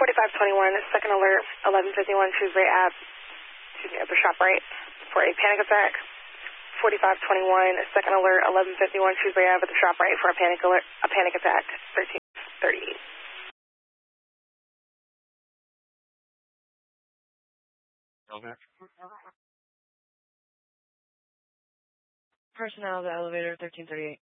4521, second alert, 1151 Shrewsbury Ave, at the shop right for a panic attack. 4521, second alert, 1151 Shrewsbury Ave, at the shop right for a panic attack. 1338. Okay. Personnel of the elevator, 1338.